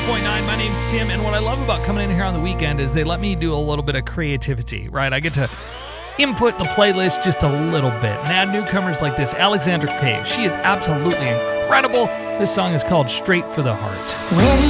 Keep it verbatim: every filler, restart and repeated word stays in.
point nine. My name's Tim, and what I love about coming in here on the weekend is they let me do a little bit of creativity, right? I get to input the playlist just a little bit and add newcomers like this. Alexandra Kay. She is absolutely incredible. This song is called Straight for the Heart. Where do